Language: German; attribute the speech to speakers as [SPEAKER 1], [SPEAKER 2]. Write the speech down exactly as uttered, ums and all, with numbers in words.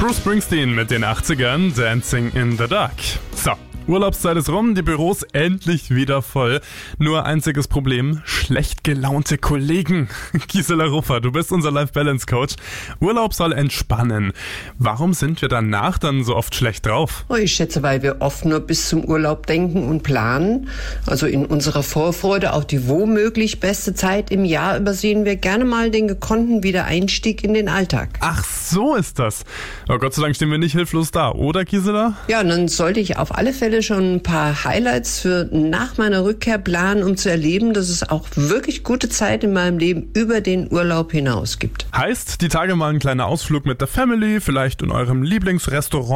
[SPEAKER 1] Bruce Springsteen mit den achtzigern, Dancing in the Dark. So, Urlaubszeit ist rum, die Büros endlich wieder voll. Nur einziges Problem, schlecht gelaunte Kollegen. Gisela Ruffer, du bist unser Life-Balance-Coach. Urlaub soll entspannen. Warum sind wir danach dann so oft schlecht drauf?
[SPEAKER 2] Oh, ich schätze, weil wir oft nur bis zum Urlaub denken und planen. Also in unserer Vorfreude auf die womöglich beste Zeit im Jahr übersehen wir gerne mal den gekonnten Wiedereinstieg in den Alltag.
[SPEAKER 1] Ach, so ist das. Oh, Gott sei Dank stehen wir nicht hilflos da, oder Gisela?
[SPEAKER 2] Ja, und dann sollte ich auf alle Fälle schon ein paar Highlights für nach meiner Rückkehr planen, um zu erleben, dass es auch wirklich gute Zeit in meinem Leben über den Urlaub hinaus gibt.
[SPEAKER 1] Heißt, die Tage mal ein kleiner Ausflug mit der Family, vielleicht in eurem Lieblingsrestaurant.